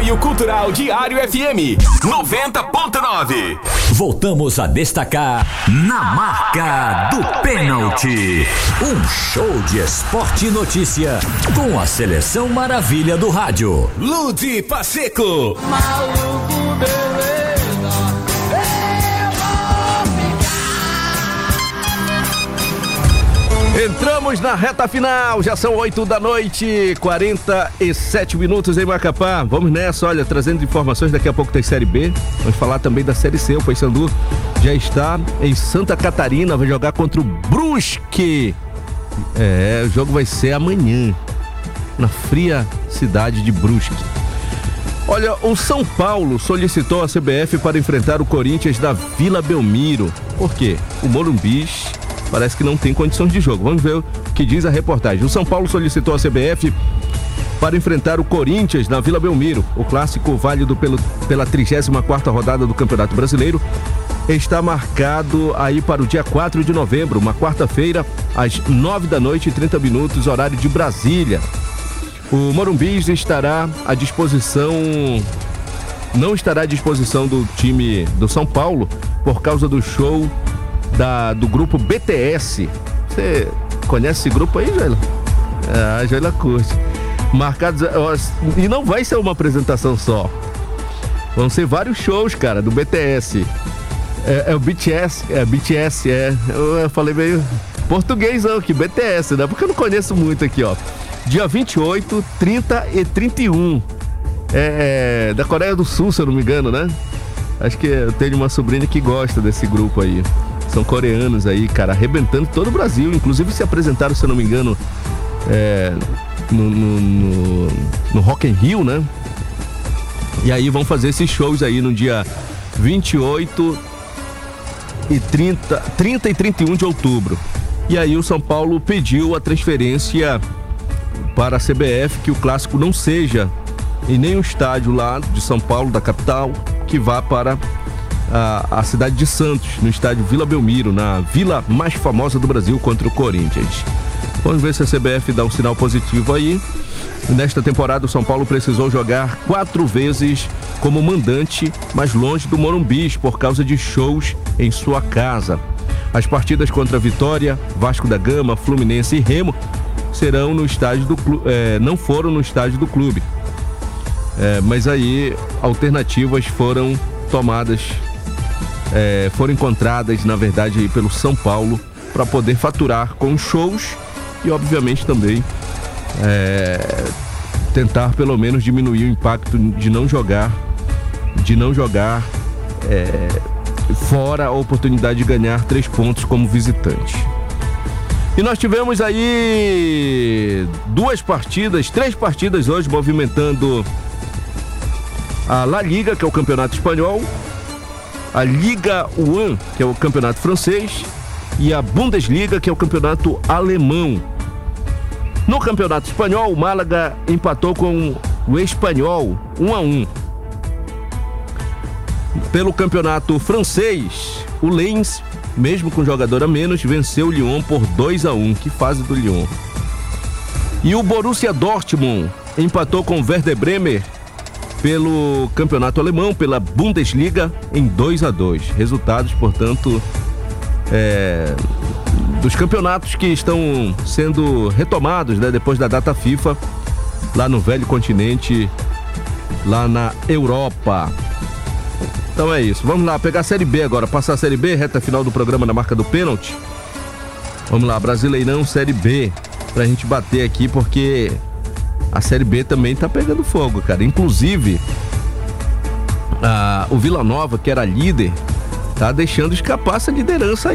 Apoio Cultural Diário FM 90.9. Voltamos a destacar Na Marca do Pênalti. Um show de esporte e notícia com a Seleção Maravilha do rádio. Ludi Pacheco. Maluco, beleza. Entramos na reta final, já são 8h, 47 minutos em Macapá. Vamos nessa, olha, trazendo informações, daqui a pouco tem Série B. Vamos falar também da Série C, o Paysandu já está em Santa Catarina, vai jogar contra o Brusque. O jogo vai ser amanhã, na fria cidade de Brusque. Olha, o São Paulo solicitou a CBF para enfrentar o Corinthians da Vila Belmiro. Por quê? O Morumbis parece que não tem condições de jogo. Vamos ver o que diz a reportagem. O São Paulo solicitou a CBF para enfrentar o Corinthians na Vila Belmiro. O clássico válido pela 34ª rodada do Campeonato Brasileiro está marcado aí para o dia 4 de novembro, uma quarta-feira, às 9h30, horário de Brasília. O Morumbis estará à disposição, não estará à disposição do time do São Paulo por causa do show do grupo BTS. Você conhece esse grupo aí, Joela? A Joela curte. Marcados, e não vai ser uma apresentação só. Vão ser vários shows, cara, do BTS. É o BTS, eu falei meio portuguêsão aqui, BTS, né? Porque eu não conheço muito aqui, ó. Dia 28, 30 e 31. Da Coreia do Sul, se eu não me engano, né? Acho que eu tenho uma sobrinha que gosta desse grupo aí. São coreanos aí, cara, arrebentando todo o Brasil. Inclusive se apresentaram, se eu não me engano, no Rock in Rio, né? E aí vão fazer esses shows aí no dia 28 e 30 e 31 de outubro. E aí o São Paulo pediu a transferência para a CBF, que o clássico não seja em nenhum estádio lá de São Paulo, da capital, que vá para a cidade de Santos, no estádio Vila Belmiro, na vila mais famosa do Brasil, contra o Corinthians. Vamos ver se a CBF dá um sinal positivo aí. Nesta temporada o São Paulo precisou jogar 4 vezes como mandante, mais longe do Morumbis, por causa de shows em sua casa. As partidas contra Vitória, Vasco da Gama, Fluminense e Remo serão no estádio do clube, não foram no estádio do clube. Mas aí alternativas foram tomadas, foram encontradas, na verdade, aí pelo São Paulo, para poder faturar com shows e, obviamente, também tentar pelo menos diminuir o impacto de não jogar fora a oportunidade de ganhar 3 pontos como visitante. E nós tivemos aí 3 partidas hoje movimentando a La Liga, que é o campeonato espanhol, a Liga 1, que é o campeonato francês, e a Bundesliga, que é o campeonato alemão. No campeonato espanhol, o Málaga empatou com o Espanyol 1-1. Pelo campeonato francês, o Lens, mesmo com jogador a menos, venceu o Lyon por 2-1. Que fase do Lyon. E o Borussia Dortmund empatou com o Werder Bremen pelo campeonato alemão, pela Bundesliga, em 2-2. Resultados, portanto, dos campeonatos que estão sendo retomados, né, depois da data FIFA, lá no velho continente, lá na Europa. Então é isso, vamos lá, pegar a Série B agora, passar a Série B, reta final do programa Na Marca do Pênalti. Vamos lá, Brasileirão Série B, pra gente bater aqui, porque a Série B também tá pegando fogo, cara. Inclusive, o Vila Nova, que era líder, tá deixando escapar essa liderança aí.